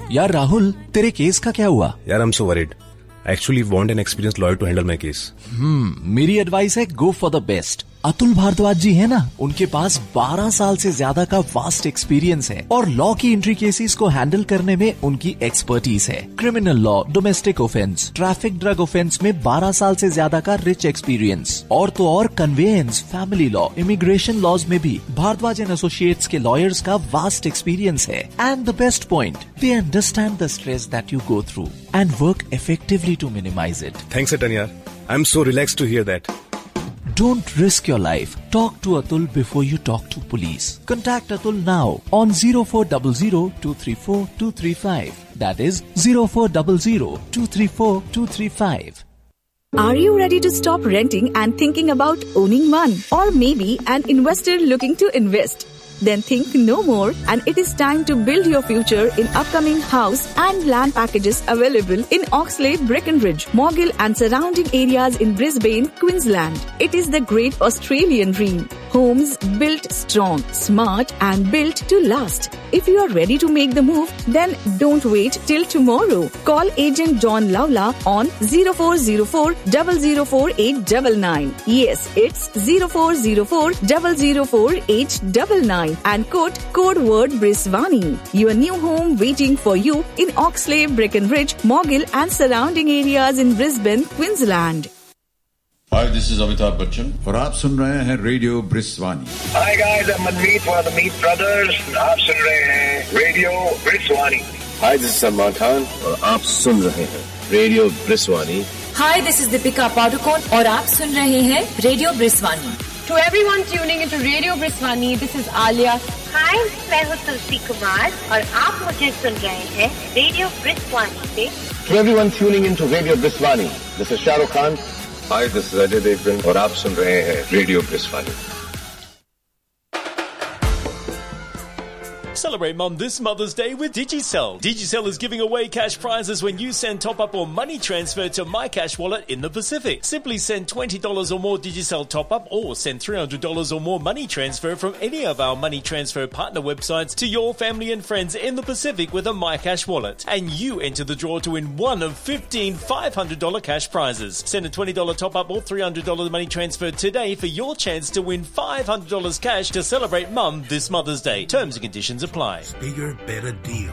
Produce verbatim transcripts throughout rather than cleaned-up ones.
यार राहुल, तेरे केस का क्या हुआ? यार I am so worried. I actually want an experienced lawyer to handle my case. हम्म मेरी एडवाइस है, go for the best. Atul Bhardwaj जी है ना, उनके पास बारह साल से ज्यादा का वास्ट एक्सपीरियंस है और लॉ की एंट्री केसेस को हैंडल करने में उनकी एक्सपर्टीज है. Criminal law, domestic offence, traffic, drug offence में बारह साल से ज्यादा का रिच एक्सपीरियंस. और तो और conveyance, family law, immigration laws में भी भारद्वाज एंड एसोसिएट्स के लॉयर्स का वास्ट एक्सपीरियंस है. And the best point, they understand the stress that you go through and work effectively to minimize it. Thanks, Atanya. I'm so relaxed to hear that. Don't risk your life. Talk to Atul before you talk to police. Contact Atul now on zero four zero zero two three four two three five. That is zero four zero zero two three four two three five. Are you ready to stop renting and thinking about owning one? Or maybe an investor looking to invest? Then think no more, and it is time to build your future in upcoming house and land packages available in Oxlade, Breckenridge, Morgill and surrounding areas in Brisbane, Queensland. It is the great Australian dream. Homes built strong, smart and built to last. If you are ready to make the move, then don't wait till tomorrow. Call agent John Lawla on zero four zero four zero zero four eight nine nine. Yes, it's zero four zero four zero zero four eight nine nine. And quote code word Brisvani. Your new home waiting for you in Oxlade, Breckenridge, Morgill and surrounding areas in Brisbane, Queensland. Hi, this is Amitabh Bachchan. और आप सुन रहे हैं radio ब्रिस्वानी. Hi guys, I'm Manmeet for the Meet Brothers. आप सुन रहे हैं radio ब्रिस्वानी. Hi, this is Salman Khan. और आप सुन रहे हैं radio ब्रिस्वानी. Hi, this is Deepika Padukone. और आप सुन रहे हैं radio ब्रिस्वानी. To everyone tuning into Radio Briswani, this is Alia. Hi, मैं हूँ तुलसी कुमार और आप मुझे सुन रहे हैं रेडियो ब्रिस्वानी से. To everyone tuning into Radio Briswani, this is Shah Rukh Khan. Hi, this is Ajay Devgan और आप सुन रहे हैं radio ब्रिस्वानी. Celebrate Mum this Mother's Day with Digicel. Digicel is giving away cash prizes when you send top-up or money transfer to My Cash Wallet in the Pacific. Simply send twenty dollars or more Digicel top-up or send three hundred dollars or more money transfer from any of our money transfer partner websites to your family and friends in the Pacific with a My Cash Wallet. And you enter the draw to win one of fifteen five hundred dollars cash prizes. Send a twenty dollars top-up or three hundred dollars money transfer today for your chance to win five hundred dollars cash to celebrate Mum this Mother's Day. Terms and conditions apply. Bigger, better deal.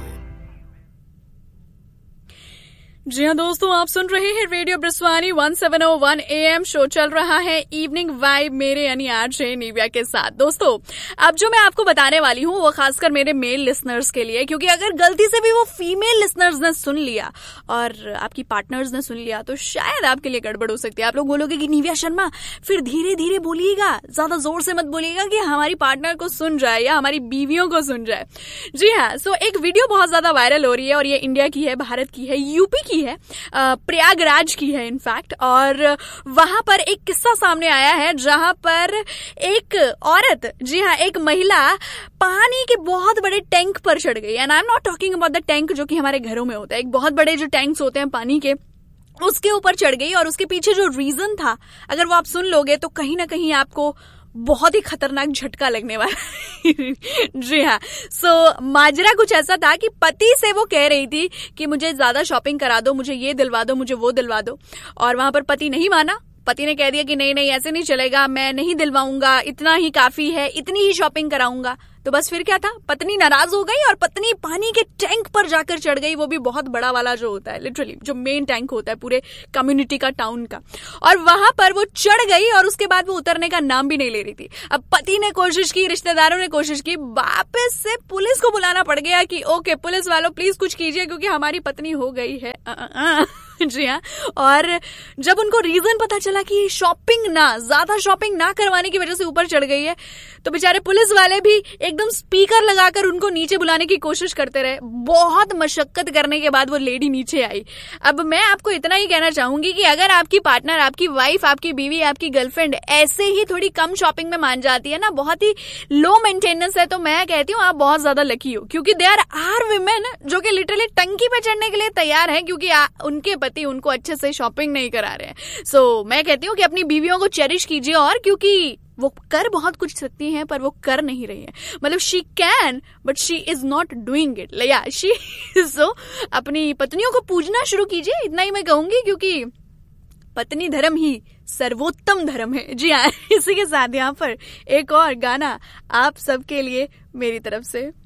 जी हाँ दोस्तों, आप सुन रहे हैं radio ब्रिस्वानी one seven O one A M. Show चल रहा है evening vibe मेरे यानी आरजे निव्या के साथ. दोस्तों, अब जो मैं आपको बताने वाली हूँ वो खासकर मेरे मेल लिसनर्स के लिए, क्योंकि अगर गलती से भी वो फीमेल लिसनर्स ने सुन लिया और आपकी पार्टनर्स ने सुन लिया तो शायद आपके लिए गड़बड़ हो सकती है. आप लोग बोलोगे कि निव्या शर्मा फिर धीरे धीरे बोलिएगा, ज्यादा जोर से मत बोलिएगा कि हमारी पार्टनर को सुन जाए या हमारी बीवियों को सुन जाए. जी हाँ, सो एक वीडियो बहुत ज्यादा वायरल हो रही है और ये इंडिया की है, भारत की है, यूपी की है, प्रयागराज की है इनफैक्ट. और वहां पर एक किस्सा सामने आया है जहां पर एक औरत, जी हाँ एक महिला, पानी के बहुत बड़े टैंक पर चढ़ गई. And I am not talking about the tank जो कि हमारे घरों में होता है, एक बहुत बड़े जो टैंक्स होते हैं पानी के, उसके ऊपर चढ़ गई. और उसके पीछे जो रीजन था, अगर वो आप सुन लोगे तो कहीं ना कहीं आपको बहुत ही खतरनाक झटका लगने वाला. जी हाँ, सो so, माजरा कुछ ऐसा था कि पति से वो कह रही थी कि मुझे ज्यादा शॉपिंग करा दो, मुझे ये दिलवा दो, मुझे वो दिलवा दो. और वहां पर पति नहीं माना. पति ने कह दिया कि नहीं नहीं ऐसे नहीं चलेगा, मैं नहीं दिलवाऊंगा, इतना ही काफी है, इतनी ही शॉपिंग कराऊंगा. तो बस फिर क्या था, पत्नी नाराज हो गई और पत्नी पानी के टैंक पर जाकर चढ़ गई. वो भी बहुत बड़ा वाला जो होता है, लिटरली जो मेन टैंक होता है पूरे कम्युनिटी का, टाउन का. और वहां पर वो चढ़ गई और उसके बाद वो उतरने का नाम भी नहीं ले रही थी. अब पति ने कोशिश की, रिश्तेदारों ने कोशिश की, वापस से पुलिस को बुलाना पड़ गया कि ओके पुलिस वालों प्लीज कुछ कीजिए क्योंकि हमारी पत्नी हो गई है. आ, आ, आ. जी हाँ, और जब उनको रीजन पता चला कि शॉपिंग ना, ज्यादा शॉपिंग ना करवाने की वजह से ऊपर चढ़ गई है, तो बेचारे पुलिस वाले भी एकदम स्पीकर लगाकर उनको नीचे बुलाने की कोशिश करते रहे. बहुत मशक्कत करने के बाद वो लेडी नीचे आई. अब मैं आपको इतना ही कहना चाहूंगी कि अगर आपकी पार्टनर, आपकी वाइफ, आपकी बीवी, आपकी गर्लफ्रेंड ऐसे ही थोड़ी कम शॉपिंग में मान जाती है ना, बहुत ही लो मेंटेनेंस है, तो मैं कहती हूँ आप बहुत ज्यादा लकी हो. क्योंकि देयर आर विमेन जो कि लिटरली टंकी पे चढ़ने के लिए तैयार है क्योंकि आ, उनके पति उनको अच्छे से शॉपिंग नहीं करा रहे हैं. सो so, मैं कहती हूँ कि अपनी बीवियों को चेरिश कीजिए, और क्योंकि वो कर बहुत कुछ सकती हैं पर वो कर नहीं रही है, मतलब she can but she is not doing it. या शी सो अपनी पत्नियों को पूजना शुरू कीजिए, इतना ही मैं कहूंगी, क्योंकि पत्नी धर्म ही सर्वोत्तम धर्म है। जी हाँ, इसी के साथ यहाँ पर एक और गाना आप सबके लिए मेरी तरफ से।